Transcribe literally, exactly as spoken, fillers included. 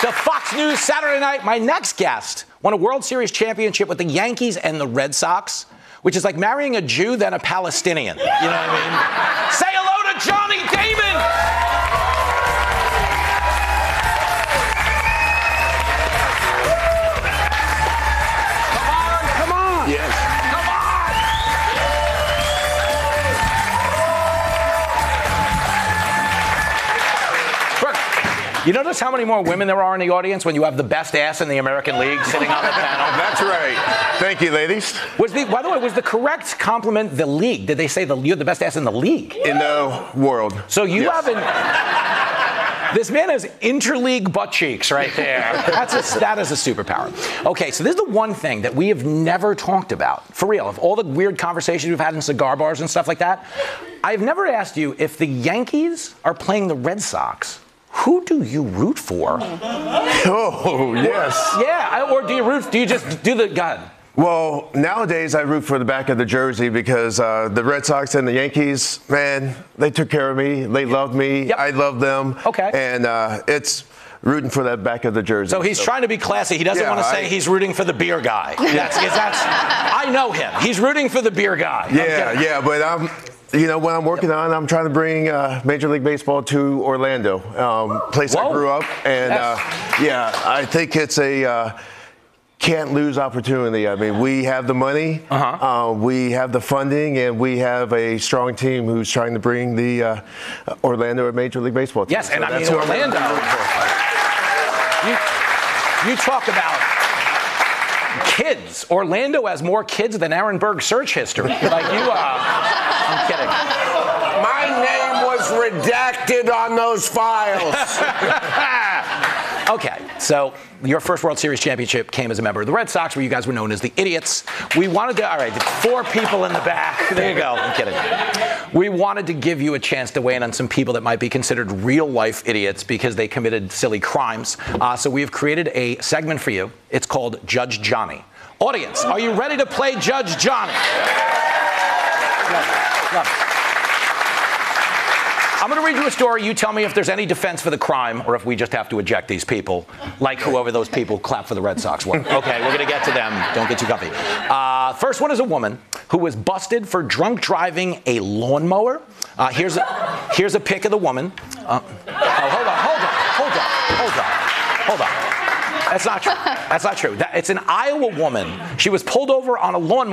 to Fox News Saturday Night. My next guest won a World Series championship with the Yankees and the Red Sox, which is like marrying a Jew then a Palestinian. You know what I mean? Say hello to Johnny Damon! Yes. Come on! Brooke, you notice how many more women there are in the audience when you have the best ass in the American League sitting on the panel? That's right. Thank you, ladies. Was the, by the way, was the correct compliment the league? Did they say the, you're the best ass in the league? In the world. So you yes. haven't... This man has interleague butt cheeks right there. That's a, that is a superpower. Okay, so this is the one thing that we have never talked about. For real, of all the weird conversations we've had in cigar bars and stuff like that, I've never asked you if the Yankees are playing the Red Sox, who do you root for? Oh, yes. Yeah, or do you root, do you just do the, God? Well, nowadays I root for the back of the jersey because uh, the Red Sox and the Yankees, man, they took care of me. They loved me. Yep. I loved them. Okay. And uh, it's rooting for that back of the jersey. So he's so. trying to be classy. He doesn't yeah, want to say I, he's rooting for the beer guy. That's, that's, I know him. He's rooting for the beer guy. Yeah, yeah, but I'm... You know, what I'm working on, I'm trying to bring uh, Major League Baseball to Orlando, um, place Whoa. I grew up. And, uh, yeah, I think it's a uh, can't-lose opportunity. I mean, we have the money, uh-huh. uh, we have the funding, and we have a strong team who's trying to bring the uh, Orlando Major League Baseball team. Yes, and so I mean, Orlando. You, you talk about kids. Orlando has more kids than Aaron Berg's search history. Like you, uh... I'm kidding. My name was redacted on those files. Okay, so your first World Series championship came as a member of the Red Sox, where you guys were known as the Idiots. We wanted to, all right, four people in the back. There you go. I'm kidding. We wanted to give you a chance to weigh in on some people that might be considered real-life idiots because they committed silly crimes. Uh, so we have created a segment for you. It's called Judge Johnny. Audience, are you ready to play Judge Johnny? Love it. Love it. I'm going to read you a story. You tell me if there's any defense for the crime or if we just have to eject these people, like whoever those people clap for the Red Sox were. Okay, we're going to get to them. Don't get too comfy. Uh, first one is a woman who was busted for drunk driving a lawnmower. Uh, here's, a, here's a pic of the woman. Uh, oh, hold on, hold on, hold on, hold on, hold on. That's not true. That's not true. That, it's an Iowa woman. She was pulled over on a lawnmower.